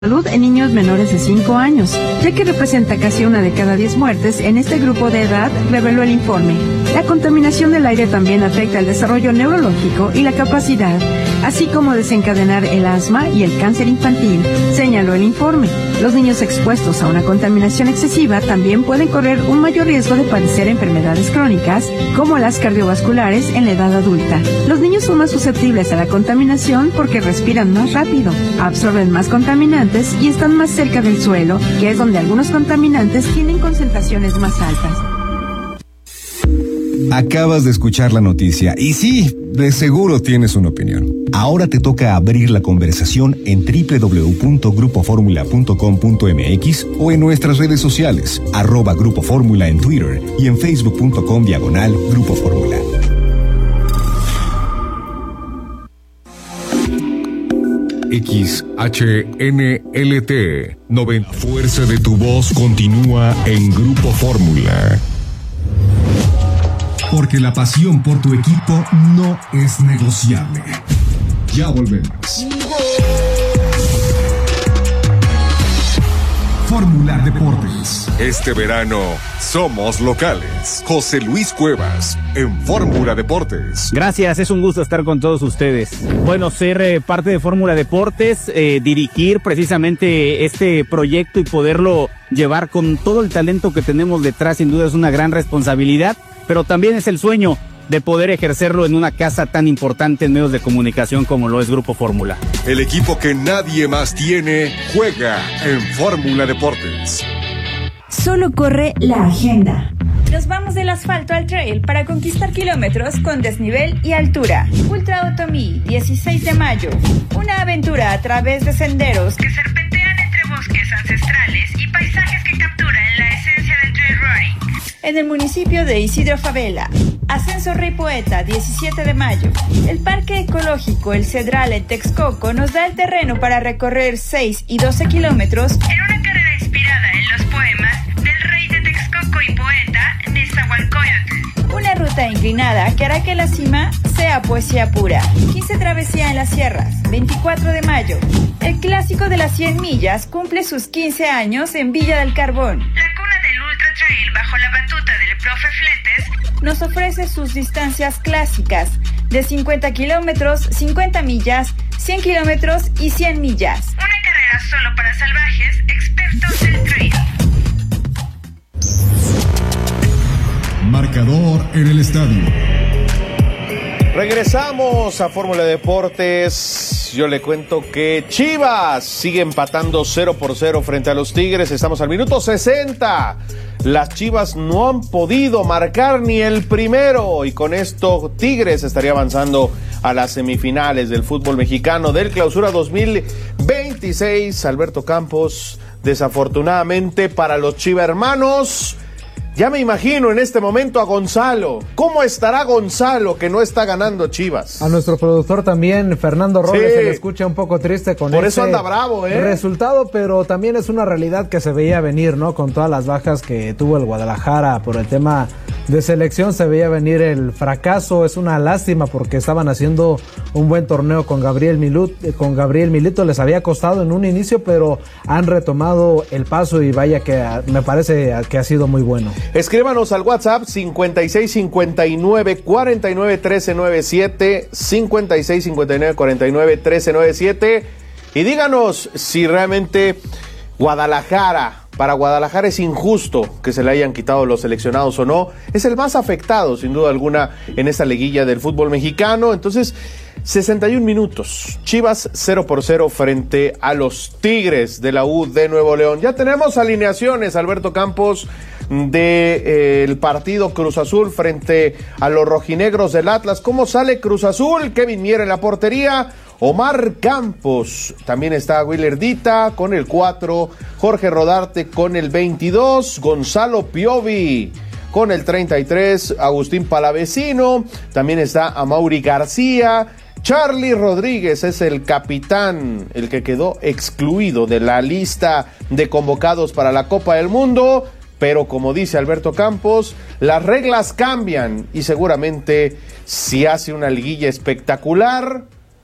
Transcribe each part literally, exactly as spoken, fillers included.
Salud en niños menores de cinco años, ya que representa casi una de cada diez muertes en este grupo de edad, reveló el informe. La contaminación del aire también afecta el desarrollo neurológico y la capacidad, así como desencadenar el asma y el cáncer infantil, señaló el informe. Los niños expuestos a una contaminación excesiva también pueden correr un mayor riesgo de padecer enfermedades crónicas, como las cardiovasculares en la edad adulta. Los niños son más susceptibles a la contaminación porque respiran más rápido, absorben más contaminantes y están más cerca del suelo, que es donde algunos contaminantes tienen concentraciones más altas. Acabas de escuchar la noticia y sí, de seguro tienes una opinión. Ahora te toca abrir la conversación en doble u doble u doble u punto grupo fórmula punto com punto m x o en nuestras redes sociales, arroba Grupo Fórmula en Twitter y en facebook punto com diagonal Grupo Fórmula. X H N L T noventa. Fuerza de tu voz continúa en Grupo Fórmula. Porque la pasión por tu equipo no es negociable. Ya volvemos. Fórmula Deportes. Este verano somos locales. José Luis Cuevas en Fórmula Deportes. Gracias, es un gusto estar con todos ustedes. Bueno, ser eh, parte de Fórmula Deportes, eh, dirigir precisamente este proyecto y poderlo llevar con todo el talento que tenemos detrás, sin duda es una gran responsabilidad, pero también es el sueño de poder ejercerlo en una casa tan importante en medios de comunicación como lo es Grupo Fórmula. El equipo que nadie más tiene juega en Fórmula Deportes. Solo corre la agenda. Nos vamos del asfalto al trail para conquistar kilómetros con desnivel y altura. Ultra Otomí, dieciséis de mayo. Una aventura a través de senderos que serpentean entre bosques ancestrales y paisajes que capturan la esencia del trail running. En el municipio de Isidro Fabela. Ascenso Rey Poeta, diecisiete de mayo. El Parque Ecológico El Cedral en Texcoco nos da el terreno para recorrer seis y doce kilómetros en una carrera inspirada en los poemas del rey de Texcoco y poeta Nezahualcóyotl. Una ruta inclinada que hará que la cima sea poesía pura. quince Travesía en las Sierras, veinticuatro de mayo. El clásico de las cien millas cumple sus quince años en Villa del Carbón. La cuna del Ultra Trail bajo la batuta del profe Fletes nos ofrece sus distancias clásicas de cincuenta kilómetros, cincuenta millas, cien kilómetros y cien millas. Una carrera solo para salvajes, expertos del trail. Marcador en el estadio. Regresamos a Fórmula Deportes. Yo le cuento que Chivas sigue empatando cero por cero frente a los Tigres. Estamos al minuto sesenta. Las Chivas no han podido marcar ni el primero y con esto Tigres estaría avanzando a las semifinales del fútbol mexicano del Clausura dos mil veintiséis. Alberto Campos, desafortunadamente para los chivermanos, ya me imagino en este momento a Gonzalo. ¿Cómo estará Gonzalo que no está ganando Chivas? A nuestro productor también, Fernando Robles, Sí. se le escucha un poco triste con Por ese eso anda bravo, ¿eh? resultado, pero también es una realidad que se veía venir, ¿no? Con todas las bajas que tuvo el Guadalajara por el tema de selección, se veía venir el fracaso. Es una lástima porque estaban haciendo un buen torneo con Gabriel Milut, con Gabriel Milito. Les había costado en un inicio, pero han retomado el paso y vaya que me parece que ha sido muy bueno. Escríbanos al WhatsApp cincuenta y seis cincuenta y nueve cuarenta y nueve trece noventa y siete, cincuenta y seis cincuenta y nueve cuarenta y nueve trece noventa y siete, y díganos si realmente Guadalajara, para Guadalajara es injusto que se le hayan quitado los seleccionados o no. Es el más afectado, sin duda alguna, en esta liguilla del fútbol mexicano. Entonces, sesenta y un minutos. Chivas cero por cero frente a los Tigres de la U de Nuevo León. Ya tenemos alineaciones, Alberto Campos, del de, eh, partido Cruz Azul frente a los rojinegros del Atlas. ¿Cómo sale Cruz Azul? Kevin Mier en la portería. Omar Campos, también está Willer Dita con el cuatro, Jorge Rodarte con el veintidós, Gonzalo Piovi con el treinta y tres, Agustín Palavecino, también está Amaury García, Charly Rodríguez es el capitán, el que quedó excluido de la lista de convocados para la Copa del Mundo, pero como dice Alberto Campos, las reglas cambian y seguramente si hace una liguilla espectacular,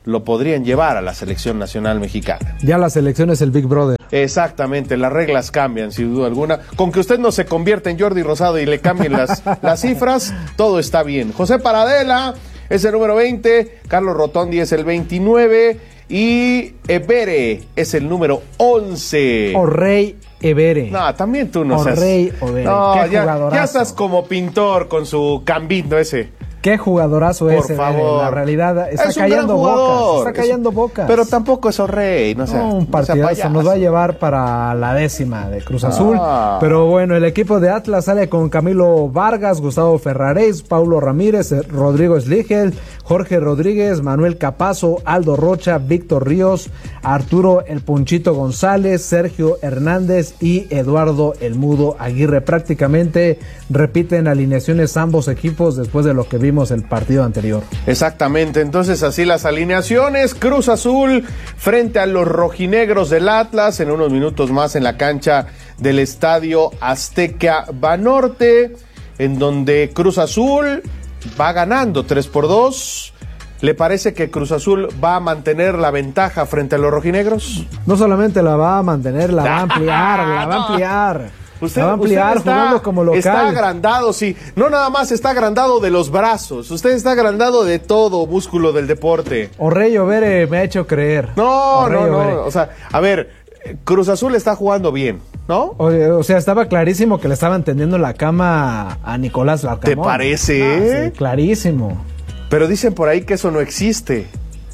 lo podrían llevar a la selección nacional mexicana. Ya la selección es el Big Brother. Exactamente, las reglas cambian sin duda alguna. Con que usted no se convierta en Jordi Rosado y le cambien las, las cifras, todo está bien. José Paradela es el número veinte, Carlos Rotondi es el veintinueve y Ebere es el número once. O Rey Ebere. No, también tú no o seas... Rey Ebere. No, Qué ya, jugadorazo. ya estás como pintor con su cambito ese. Qué jugadorazo Por ese, favor. La realidad está Es un callando gran jugador. bocas. Está callando Es- bocas. Pero tampoco es O'Reilly, no sé. No, un partidazo, nos va a llevar para la décima de Cruz Azul. Ah. Pero bueno, el equipo de Atlas sale con Camilo Vargas, Gustavo Ferraréis, Paulo Ramírez, eh, Rodrigo Sligel, Jorge Rodríguez, Manuel Capazo, Aldo Rocha, Víctor Ríos, Arturo El Ponchito González, Sergio Hernández y Eduardo El Mudo Aguirre. Prácticamente repiten alineaciones ambos equipos después de lo que vimos el partido anterior. Exactamente, entonces así las alineaciones. Cruz Azul frente a los rojinegros del Atlas en unos minutos más en la cancha del Estadio Azteca Banorte, en donde Cruz Azul va ganando tres por dos. ¿Le parece que Cruz Azul va a mantener la ventaja frente a los rojinegros? No solamente la va a mantener, la va a ampliar, la va a ampliar. Usted, la va a ampliar usted está, jugando como local. Está agrandado, sí. No nada más está agrandado de los brazos. Usted está agrandado de todo músculo del deporte. Orrey Overe me ha hecho creer. No, Orrey no, Overe. no. O sea, a ver, Cruz Azul está jugando bien, ¿no? O, o sea, estaba clarísimo que le estaban tendiendo la cama a Nicolás Larcamón. ¿Te parece? Ah, sí, clarísimo. Pero dicen por ahí que eso no existe.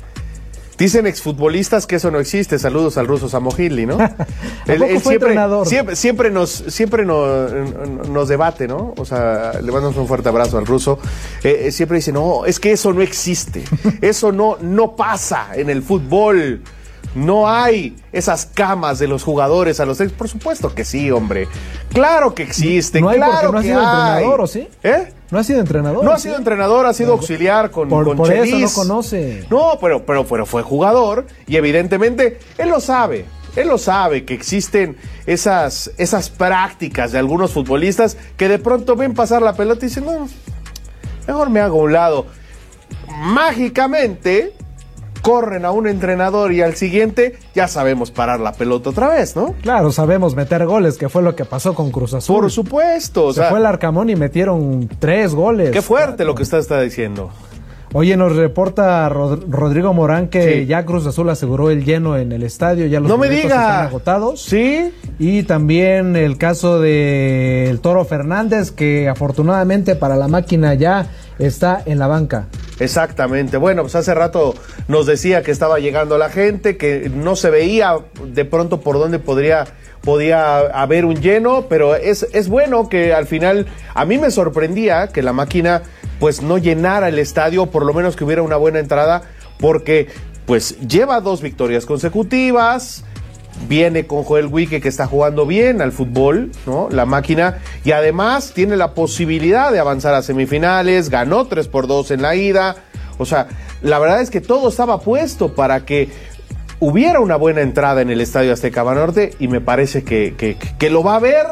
Dicen exfutbolistas que eso no existe. Saludos al ruso Samohili, ¿no? Él, él fue siempre, entrenador. siempre, siempre nos, siempre nos, nos debate, ¿no? O sea, le mandamos un fuerte abrazo al ruso. Eh, siempre dice, no, es que eso no existe. Eso no, no pasa en el fútbol. No hay esas camas de los jugadores a los ex. Por supuesto que sí, hombre. Claro que existen. No hay claro porque no ha que sido hay. entrenador, ¿o sí? ¿Eh? ¿No ha sido entrenador? No ha ¿sí? sido entrenador, ha sido Por- auxiliar con, por, con por eso Chelis. no conoce. No, pero, pero, pero fue jugador y evidentemente él lo sabe. Él lo sabe que existen esas, esas prácticas de algunos futbolistas que de pronto ven pasar la pelota y dicen, no, mejor me hago a un lado. Mágicamente corren a un entrenador y al siguiente ya sabemos parar la pelota otra vez, ¿no? Claro, sabemos meter goles, que fue lo que pasó con Cruz Azul. Por supuesto. O Se sea, fue el Arcamón y metieron tres goles. qué fuerte lo que usted está diciendo. Oye, nos reporta Rod- Rodrigo Morán que Sí. ya Cruz Azul aseguró el lleno en el estadio, ya los No me boletos diga. están agotados. ¿Sí? Y también el caso del Toro Fernández, que afortunadamente para la máquina ya está en la banca. Exactamente. Bueno, pues hace rato nos decía que estaba llegando la gente, que no se veía de pronto por dónde podría, podía haber un lleno, pero es, es bueno que al final, a mí me sorprendía que la máquina pues no llenara el estadio, por lo menos que hubiera una buena entrada, porque pues lleva dos victorias consecutivas, viene con Joel Wicke que está jugando bien al fútbol, ¿no? La máquina, y además tiene la posibilidad de avanzar a semifinales, ganó tres por dos en la ida, o sea, la verdad es que todo estaba puesto para que hubiera una buena entrada en el Estadio Azteca Banorte y me parece que, que, que lo va a haber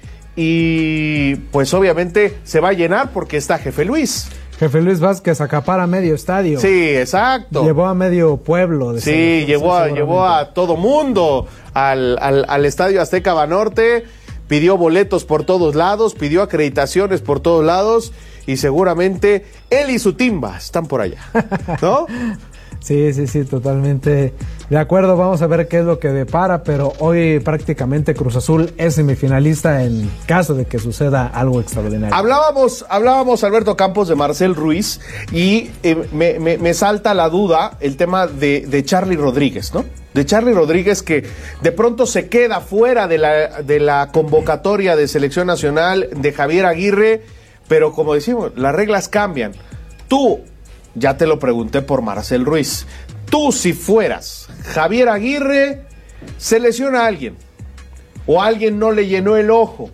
y pues obviamente se va a llenar porque está Jefe Luis. Jefe Luis Vázquez acapara medio estadio. Sí, exacto. Llevó a medio pueblo. De Sí, selección, llevó a, seguramente. llevó a todo mundo al, al, al Estadio Azteca Banorte, pidió boletos por todos lados, pidió acreditaciones por todos lados y seguramente él y su timba están por allá, ¿no? Sí, sí, sí, totalmente de acuerdo. Vamos a ver qué es lo que depara, pero hoy prácticamente Cruz Azul es semifinalista en caso de que suceda algo extraordinario. Hablábamos, hablábamos, Alberto Campos, de Marcel Ruiz y eh, me, me, me salta la duda el tema de, de Charly Rodríguez, ¿no? De Charly Rodríguez que de pronto se queda fuera de la, de la convocatoria de selección nacional de Javier Aguirre, pero como decimos, las reglas cambian. Tú, ya te lo pregunté por Marcel Ruiz, tú si fueras Javier Aguirre, se lesiona a alguien o alguien no le llenó el ojo,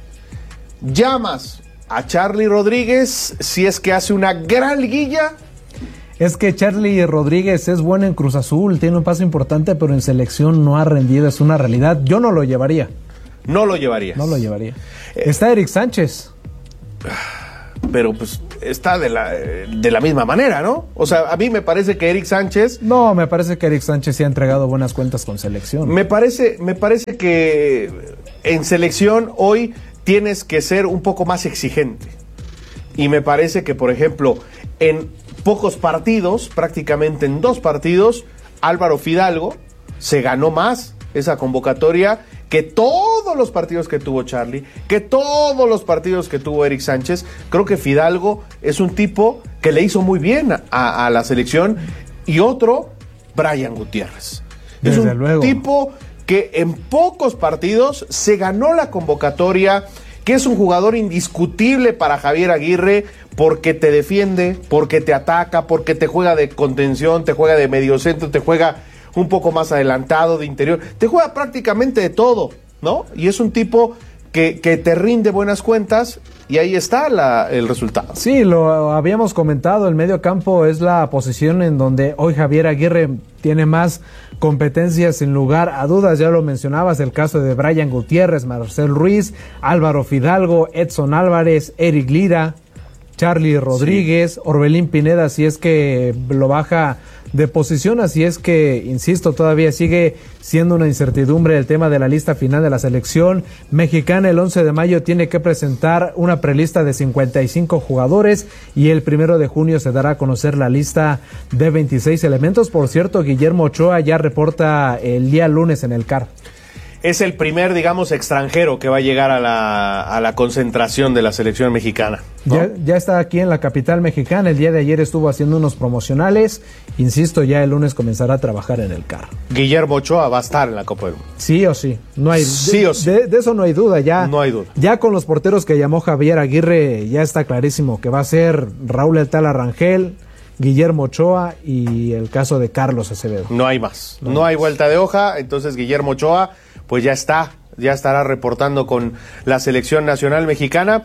llamas a Charly Rodríguez si es que hace una gran liguilla. Es que Charly Rodríguez es bueno en Cruz Azul, tiene un paso importante, pero en selección no ha rendido, es una realidad. Yo no lo llevaría. No lo llevarías. No lo llevaría. Está Eric Sánchez. pero pues está de la, de la misma manera, ¿no? O sea, a mí me parece que Eric Sánchez... No, me parece que Eric Sánchez sí ha entregado buenas cuentas con selección. Me parece, me parece que en selección hoy tienes que ser un poco más exigente. Y me parece que, por ejemplo, en pocos partidos, prácticamente en dos partidos, Álvaro Fidalgo se ganó más esa convocatoria que todos los partidos que tuvo Charlie, que todos los partidos que tuvo Eric Sánchez. Creo que Fidalgo es un tipo que le hizo muy bien a, a la selección. Y otro, Brian Gutiérrez. Desde es un luego. tipo que en pocos partidos se ganó la convocatoria, que es un jugador indiscutible para Javier Aguirre, porque te defiende, porque te ataca, porque te juega de contención, te juega de mediocentro, te juega un poco más adelantado, de interior, te juega prácticamente de todo, ¿no? Y es un tipo que, que te rinde buenas cuentas, y ahí está la, el resultado. Sí, lo habíamos comentado, el medio campo es la posición en donde hoy Javier Aguirre tiene más competencias sin lugar a dudas. Ya lo mencionabas, el caso de Brian Gutiérrez, Marcel Ruiz, Álvaro Fidalgo, Edson Álvarez, Eric Lira, Charlie Rodríguez, sí. Orbelín Pineda, si es que lo baja de posición, así es que, insisto, todavía sigue siendo una incertidumbre el tema de la lista final de la selección mexicana. El once de mayo tiene que presentar una prelista de cincuenta y cinco jugadores y el primero de junio se dará a conocer la lista de veintiséis elementos. Por cierto, Guillermo Ochoa ya reporta el día lunes en el C A R. Es el primer, digamos, extranjero que va a llegar a la, a la concentración de la selección mexicana, ¿no? Ya, ya está aquí en la capital mexicana. El día de ayer estuvo haciendo unos promocionales. Insisto, ya el lunes comenzará a trabajar en el C A R. Guillermo Ochoa va a estar en la Copa del Mundo. Sí o sí. No hay, sí de, o sí. De, de eso no hay duda. Ya, no hay duda. Ya con los porteros que llamó Javier Aguirre, ya está clarísimo que va a ser Raúl El Tala Rangel, Guillermo Ochoa y el caso de Carlos Acevedo. No hay más. No, no hay vuelta de hoja. Entonces Guillermo Ochoa pues ya está, ya estará reportando con la selección nacional mexicana.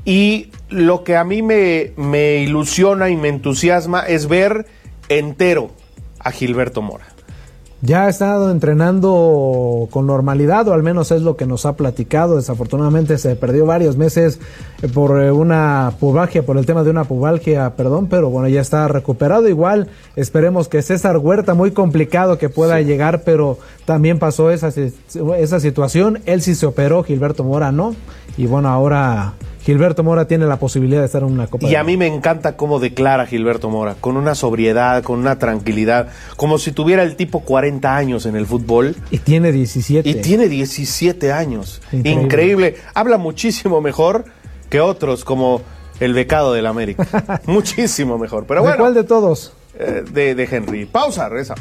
Y lo que a mí me, me ilusiona y me entusiasma es ver entero a Gilberto Mora. Ya ha estado entrenando con normalidad, o al menos es lo que nos ha platicado. Desafortunadamente se perdió varios meses por una pubalgia, por el tema de una pubalgia, perdón, pero bueno, ya está recuperado. Igual esperemos que César Huerta, muy complicado que pueda sí. llegar, pero también pasó esa, esa situación. Él sí se operó, Gilberto Mora no, y bueno, ahora Gilberto Mora tiene la posibilidad de estar en una Copa. Y a mí me encanta cómo declara Gilberto Mora, con una sobriedad, con una tranquilidad, como si tuviera el tipo cuarenta años en el fútbol. Y tiene diecisiete. Y tiene diecisiete años. Increíble. Increíble. Habla muchísimo mejor que otros, como el becado del América. Muchísimo mejor. Pero bueno, ¿de cuál de todos? Eh, de, de Henry. Pausa, regresamos.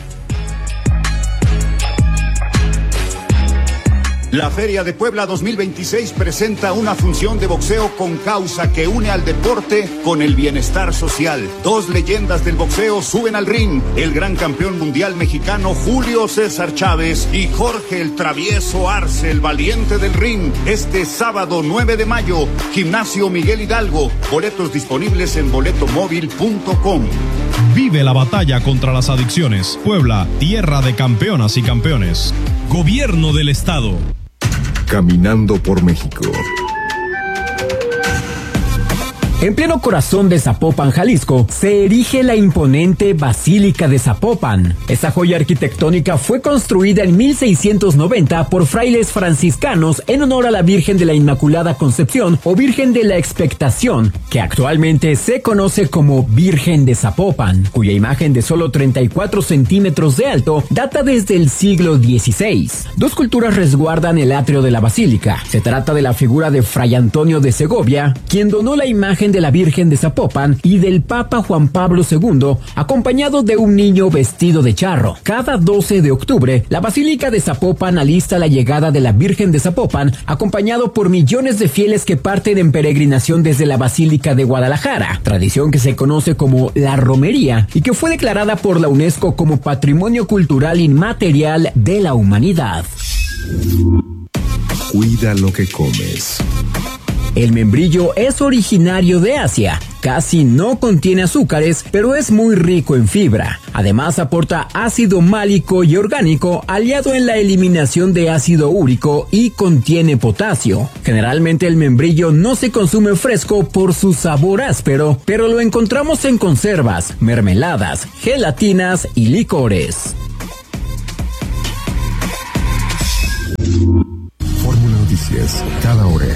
La Feria de Puebla dos mil veintiséis presenta una función de boxeo con causa que une al deporte con el bienestar social. Dos leyendas del boxeo suben al ring, el gran campeón mundial mexicano Julio César Chávez y Jorge el Travieso Arce, el valiente del ring, este sábado nueve de mayo, Gimnasio Miguel Hidalgo. Boletos disponibles en boleto móvil punto com. Vive la batalla contra las adicciones. Puebla, tierra de campeonas y campeones. Gobierno del Estado. Caminando por México. En pleno corazón de Zapopan, Jalisco, se erige la imponente Basílica de Zapopan. Esta joya arquitectónica fue construida en mil seiscientos noventa por frailes franciscanos en honor a la Virgen de la Inmaculada Concepción o Virgen de la Expectación, que actualmente se conoce como Virgen de Zapopan, cuya imagen de solo treinta y cuatro centímetros de alto data desde el siglo dieciséis. Dos culturas resguardan el atrio de la basílica. Se trata de la figura de Fray Antonio de Segovia, quien donó la imagen de la Virgen de Zapopan, y del Papa Juan Pablo segundo, acompañado de un niño vestido de charro. Cada doce de octubre, la Basílica de Zapopan alista la llegada de la Virgen de Zapopan, acompañado por millones de fieles que parten en peregrinación desde la Basílica de Guadalajara, tradición que se conoce como la romería y que fue declarada por la UNESCO como Patrimonio Cultural Inmaterial de la Humanidad. Cuida lo que comes. El membrillo es originario de Asia. casi no contiene azúcares, pero es muy rico en fibra. Además aporta ácido málico y orgánico aliado en la eliminación de ácido úrico y contiene potasio. Generalmente el membrillo no se consume fresco por su sabor áspero, pero lo encontramos en conservas, mermeladas, gelatinas y licores. Fórmula Noticias, cada hora.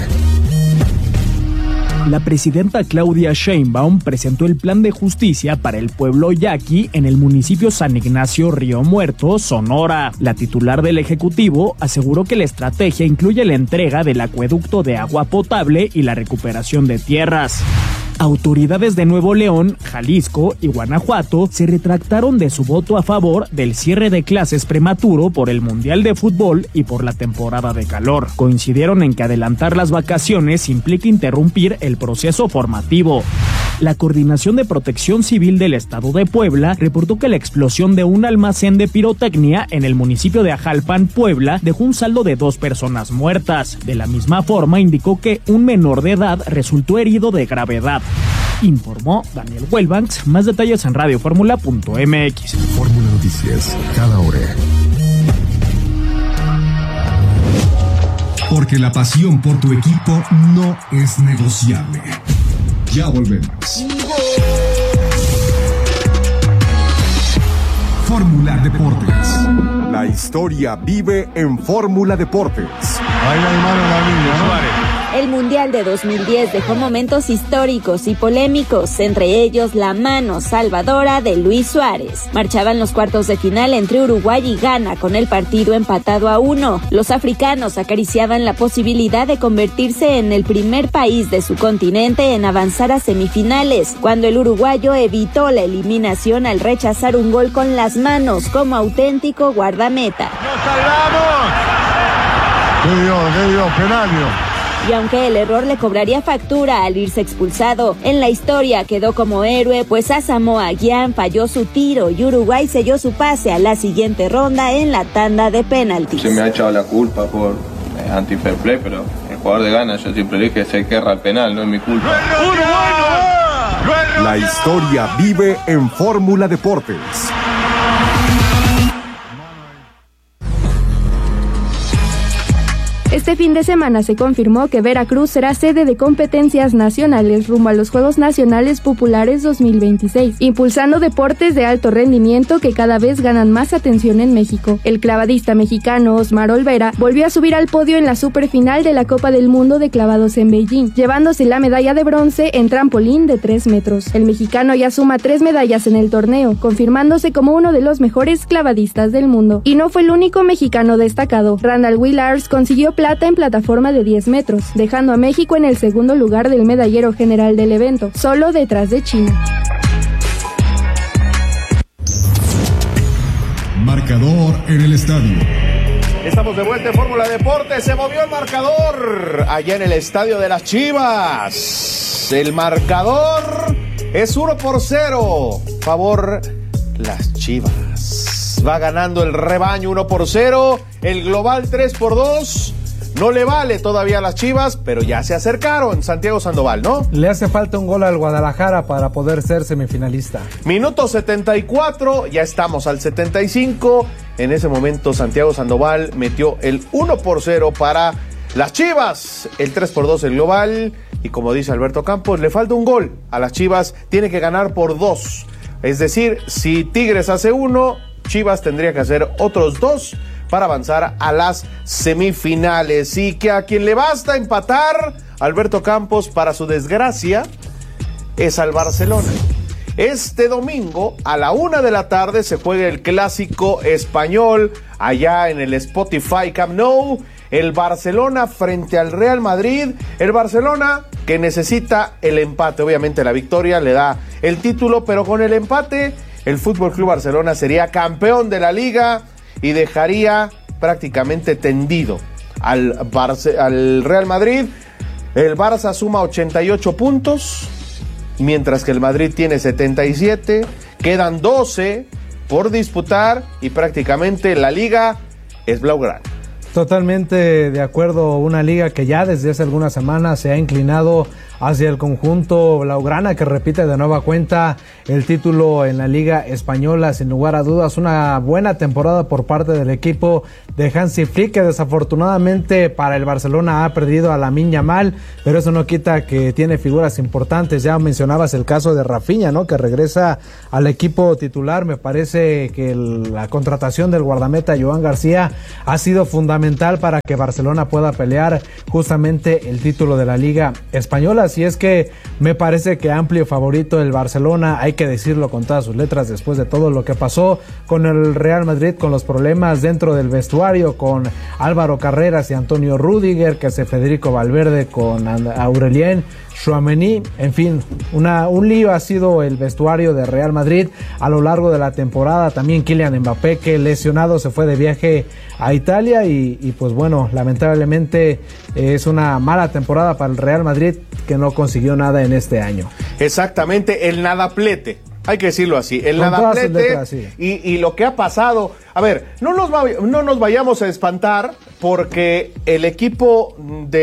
La presidenta Claudia Sheinbaum presentó el plan de justicia para el pueblo yaqui en el municipio San Ignacio Río Muerto, Sonora. La titular del Ejecutivo aseguró que la estrategia incluye la entrega del acueducto de agua potable y la recuperación de tierras. Autoridades de Nuevo León, Jalisco y Guanajuato se retractaron de su voto a favor del cierre de clases prematuro por el Mundial de Fútbol y por la temporada de calor. Coincidieron en que adelantar las vacaciones implica interrumpir el proceso formativo. La Coordinación de Protección Civil del Estado de Puebla reportó que la explosión de un almacén de pirotecnia en el municipio de Ajalpan, Puebla, dejó un saldo de dos personas muertas. De la misma forma, indicó que un menor de edad resultó herido de gravedad. Informó Daniel Huelbanks. Más detalles en radio fórmula punto m x. Fórmula Noticias, cada hora. Porque la pasión por tu equipo no es negociable. Ya volvemos. Fórmula Deportes. La historia vive en Fórmula Deportes. Ahí la mano la niña, ¿no? El Mundial de dos mil diez dejó momentos históricos y polémicos, entre ellos la mano salvadora de Luis Suárez. Marchaban los cuartos de final entre Uruguay y Ghana con el partido empatado a uno. Los africanos acariciaban la posibilidad de convertirse en el primer país de su continente en avanzar a semifinales, cuando el uruguayo evitó la eliminación al rechazar un gol con las manos como auténtico guardameta. ¡Nos salvamos! ¡Qué Dios, qué Dios, penalio! Y aunque el error le cobraría factura al irse expulsado, en la historia quedó como héroe, pues Asamoah Gyan falló su tiro y Uruguay selló su pase a la siguiente ronda en la tanda de penaltis. Se me ha echado la culpa por eh, anti-fair play, pero el jugador de Ghana, yo siempre le dije, se querra el penal, no es mi culpa. La historia vive en Fórmula Deportes. Este fin de semana se confirmó que Veracruz será sede de competencias nacionales rumbo a los Juegos Nacionales Populares dos mil veintiséis, impulsando deportes de alto rendimiento que cada vez ganan más atención en México. El clavadista mexicano Osmar Olvera volvió a subir al podio en la superfinal de la Copa del Mundo de clavados en Beijing, llevándose la medalla de bronce en trampolín de tres metros. El mexicano ya suma tres medallas en el torneo, confirmándose como uno de los mejores clavadistas del mundo. Y no fue el único mexicano destacado. Randall Willars consiguió plata en plataforma de diez metros, dejando a México en el segundo lugar del medallero general del evento, solo detrás de China. Marcador en el estadio. Estamos de vuelta en Fórmula Deportes. Se movió el marcador allá en el estadio de las Chivas. El marcador es uno por cero. Favor las Chivas. Va ganando el rebaño uno por cero. El global tres por dos. No le vale todavía a las Chivas, pero ya se acercaron. Santiago Sandoval, ¿no? Le hace falta un gol al Guadalajara para poder ser semifinalista. Minuto setenta y cuatro, ya estamos al setenta y cinco. En ese momento Santiago Sandoval metió el uno por cero para las Chivas. El tres por dos el global. Y como dice Alberto Campos, le falta un gol a las Chivas. Tiene que ganar por dos. Es decir, si Tigres hace uno, Chivas tendría que hacer otros dos para avanzar a las semifinales. Y que a quien le basta empatar, Alberto Campos, para su desgracia, es al Barcelona. Este domingo a la una de la tarde se juega el clásico español allá en el Spotify Camp Nou. El Barcelona frente al Real Madrid. El Barcelona que necesita el empate. Obviamente la victoria le da el título, pero con el empate el F C Barcelona sería campeón de la Liga y dejaría prácticamente tendido al, Barce- al Real Madrid. El Barça suma ochenta y ocho puntos, mientras que el Madrid tiene setenta y siete. Quedan doce por disputar y prácticamente la Liga es blaugrana. Totalmente de acuerdo, una liga que ya desde hace algunas semanas se ha inclinado hacia el conjunto blaugrana, que repite de nueva cuenta el título en la Liga Española. Sin lugar a dudas, una buena temporada por parte del equipo de Hansi Flick, que desafortunadamente para el Barcelona ha perdido a Lamine Yamal, pero eso no quita que tiene figuras importantes. Ya mencionabas el caso de Rafinha, ¿no?, que regresa al equipo titular. Me parece que el, la contratación del guardameta Joan García ha sido fundamental para que Barcelona pueda pelear justamente el título de la Liga Española. Así es que me parece que amplio favorito el Barcelona, hay que decirlo con todas sus letras, después de todo lo que pasó con el Real Madrid, con los problemas dentro del vestuario, con Álvaro Carreras y Antonio Rüdiger, que hace Federico Valverde con Aurelien Tchouaméni. En fin, una, un lío ha sido el vestuario de Real Madrid a lo largo de la temporada. También Kylian Mbappé, que lesionado se fue de viaje a Italia y, y pues bueno, lamentablemente eh, es una mala temporada para el Real Madrid, que no consiguió nada en este año. Exactamente, el nadaplete. Hay que decirlo así, el nadaplete sí. y, y lo que ha pasado. A ver, no nos, va, no nos vayamos a espantar porque el equipo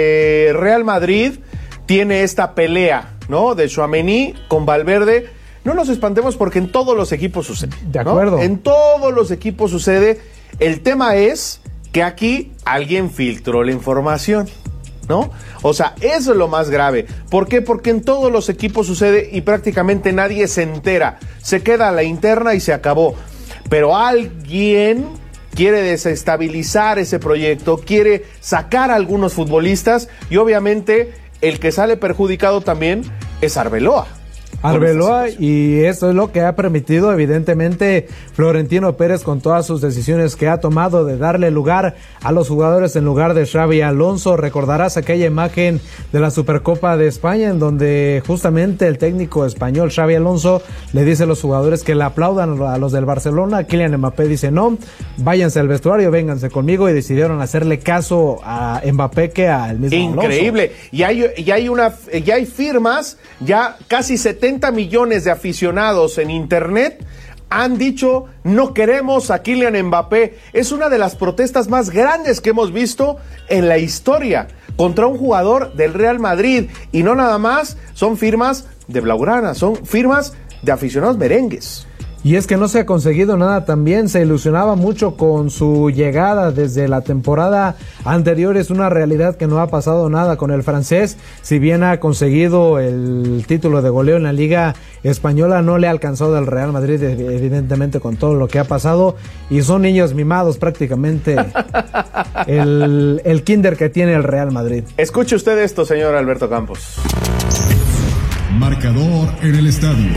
de Real Madrid tiene esta pelea, ¿no?, de Tchouaméni con Valverde. No nos espantemos porque en todos los equipos sucede. De acuerdo. ¿No? En todos los equipos sucede. El tema es que aquí alguien filtró la información, ¿no? O sea, eso es lo más grave. ¿Por qué? Porque en todos los equipos sucede y prácticamente nadie se entera. Se queda a la interna y se acabó. Pero alguien quiere desestabilizar ese proyecto, quiere sacar a algunos futbolistas y obviamente el que sale perjudicado también es Arbeloa. Arbeloa, y eso es lo que ha permitido evidentemente Florentino Pérez con todas sus decisiones que ha tomado de darle lugar a los jugadores en lugar de Xabi Alonso. Recordarás aquella imagen de la Supercopa de España en donde justamente el técnico español Xabi Alonso le dice a los jugadores que le aplaudan a los del Barcelona. Kylian Mbappé dice no, váyanse al vestuario, vénganse conmigo, y decidieron hacerle caso a Mbappé que al mismo Alonso. Increíble, y hay, y hay una, ya hay firmas, ya casi setenta millones de aficionados en internet han dicho no queremos a Kylian Mbappé. Es una de las protestas más grandes que hemos visto en la historia contra un jugador del Real Madrid, y no nada más son firmas de blaugrana, son firmas de aficionados merengues. Y es que no se ha conseguido nada también, se ilusionaba mucho con su llegada desde la temporada anterior. Es una realidad que no ha pasado nada con el francés. Si bien ha conseguido el título de goleo en la Liga Española, no le ha alcanzado al Real Madrid, evidentemente, con todo lo que ha pasado. Y son niños mimados prácticamente el, el kinder que tiene el Real Madrid. Escuche usted esto, señor Alberto Campos. Marcador en el estadio.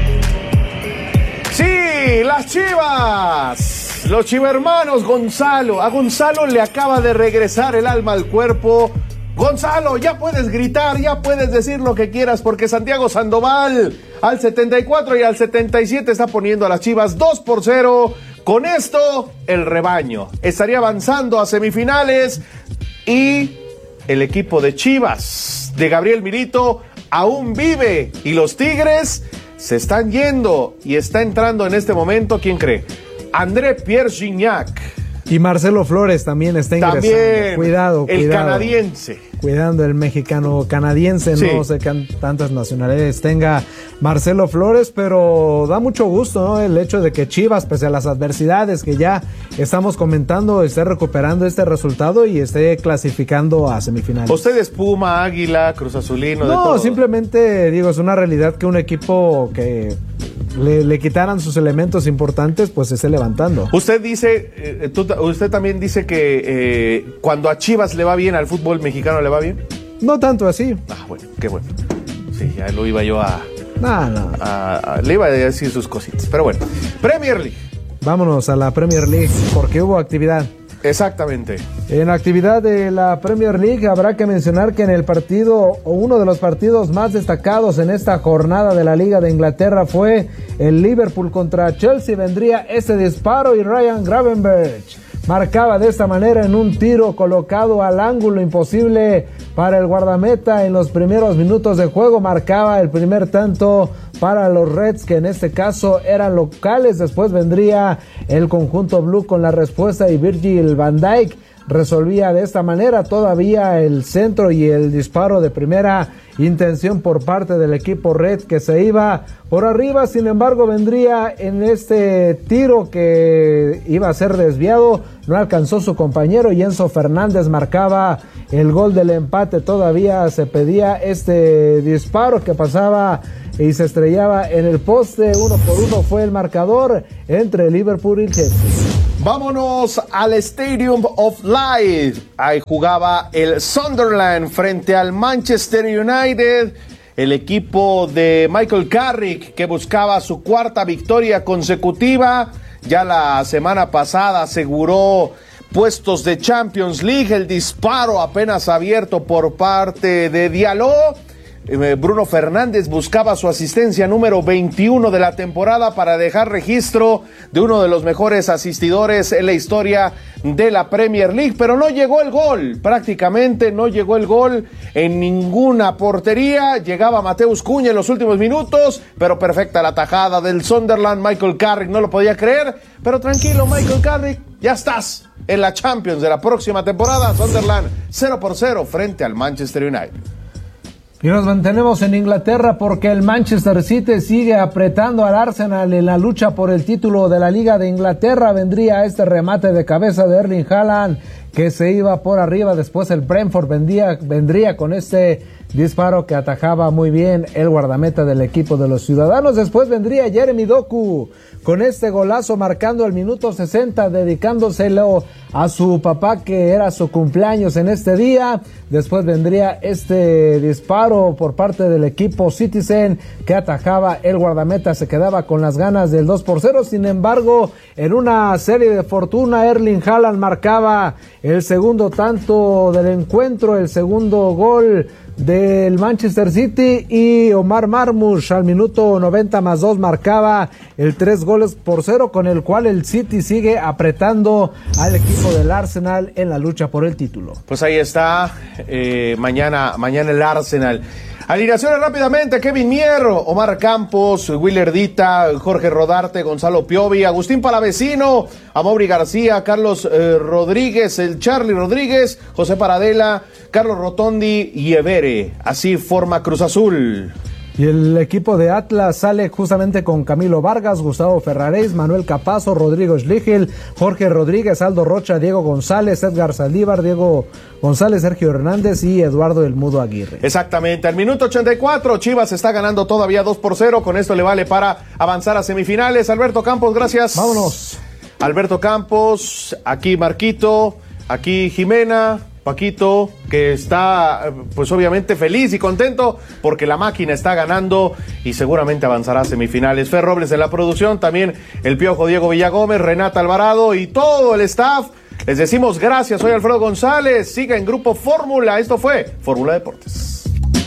Sí, las Chivas, los chivermanos. Gonzalo, a Gonzalo le acaba de regresar el alma al cuerpo. Gonzalo, ya puedes gritar, ya puedes decir lo que quieras, porque Santiago Sandoval al setenta y cuatro y al setenta y siete está poniendo a las Chivas dos por cero. Con esto, el rebaño estaría avanzando a semifinales y el equipo de Chivas de Gabriel Milito aún vive, y los Tigres se están yendo y está entrando en este momento, ¿quién cree? André Pierre Gignac. Y Marcelo Flores también está ingresando. También, cuidado, el cuidado. canadiense. Cuidando el mexicano canadiense, Sí. no sé qué tantas nacionalidades tenga Marcelo Flores, pero da mucho gusto, ¿no?, el hecho de que Chivas, pese a las adversidades que ya estamos comentando, esté recuperando este resultado y esté clasificando a semifinales. ¿Usted es Puma, Águila, Cruz Azulino, de No, todo? simplemente digo, es una realidad que un equipo que le, le quitaran sus elementos importantes, pues se esté levantando. Usted dice, eh, tú, usted también dice que eh, cuando a Chivas le va bien, al fútbol mexicano le va bien. No tanto así. Ah, bueno, qué bueno. Sí, ya lo iba yo a... No, no. a, a le iba a decir sus cositas, pero bueno. Premier League. Vámonos a la Premier League, porque hubo actividad. Exactamente. En la actividad de la Premier League habrá que mencionar que en el partido, o uno de los partidos más destacados en esta jornada de la Liga de Inglaterra, fue el Liverpool contra Chelsea. Vendría ese disparo y Ryan Gravenberch marcaba de esta manera en un tiro colocado al ángulo imposible para el guardameta. En los primeros minutos de juego marcaba el primer tanto para los Reds, que en este caso eran locales. Después vendría el conjunto blue con la respuesta y Virgil van Dijk resolvía de esta manera. Todavía el centro y el disparo de primera intención por parte del equipo red que se iba por arriba, sin embargo vendría en este tiro que iba a ser desviado, no alcanzó su compañero y Enzo Fernández marcaba el gol del empate. Todavía se pedía este disparo que pasaba y se estrellaba en el poste. Uno por uno fue el marcador entre Liverpool y Chelsea. Vámonos al Stadium of Light. Ahí jugaba el Sunderland frente al Manchester United. El equipo de Michael Carrick, que buscaba su cuarta victoria consecutiva. Ya la semana pasada aseguró puestos de Champions League. El disparo apenas abierto por parte de Diallo. Bruno Fernández buscaba su asistencia número veintiuno de la temporada para dejar registro de uno de los mejores asistidores en la historia de la Premier League, pero no llegó el gol, prácticamente no llegó el gol en ninguna portería. Llegaba Mateus Cunha en los últimos minutos, pero perfecta la tajada del Sunderland. Michael Carrick no lo podía creer, pero tranquilo Michael Carrick, ya estás en la Champions de la próxima temporada. Sunderland cero por cero frente al Manchester United. Y nos mantenemos en Inglaterra porque el Manchester City sigue apretando al Arsenal en la lucha por el título de la Liga de Inglaterra. Vendría este remate de cabeza de Erling Haaland que se iba por arriba. Después el Brentford vendría, vendría con este disparo que atajaba muy bien el guardameta del equipo de los Ciudadanos. Después vendría Jeremy Doku con este golazo marcando el minuto sesenta, dedicándoselo a su papá que era su cumpleaños en este día. Después vendría este disparo por parte del equipo Citizen que atajaba el guardameta, se quedaba con las ganas del dos por cero. Sin embargo, en una serie de fortuna, Erling Haaland marcaba el segundo tanto del encuentro, el segundo gol del Manchester City, y Omar Marmoush al minuto noventa más dos marcaba el tres goles por cero, con el cual el City sigue apretando al equipo del Arsenal en la lucha por el título. Pues ahí está, eh, mañana, mañana el Arsenal. Alineaciones rápidamente: Kevin Mier, Omar Campos, Willer Dita, Jorge Rodarte, Gonzalo Piovi, Agustín Palavecino, Amaury García, Carlos eh, Rodríguez, el Charlie Rodríguez, José Paradela, Carlos Rotondi y Evere. Así forma Cruz Azul. Y el equipo de Atlas sale justamente con Camilo Vargas, Gustavo Ferraréis, Manuel Capazo, Rodrigo Schligel, Jorge Rodríguez, Aldo Rocha, Diego González, Edgar Saldívar, Diego González, Sergio Hernández y Eduardo El Mudo Aguirre. Exactamente, al minuto ochenta y cuatro, Chivas está ganando todavía dos por cero, con esto le vale para avanzar a semifinales. Alberto Campos, gracias. Vámonos. Alberto Campos, aquí Marquito, aquí Jimena, Paquito, que está pues obviamente feliz y contento porque la máquina está ganando y seguramente avanzará a semifinales. Fer Robles en la producción, también el Piojo Diego Villagómez, Renata Alvarado y todo el staff. Les decimos gracias, soy Alfredo González, siga en Grupo Fórmula. Esto fue Fórmula Deportes.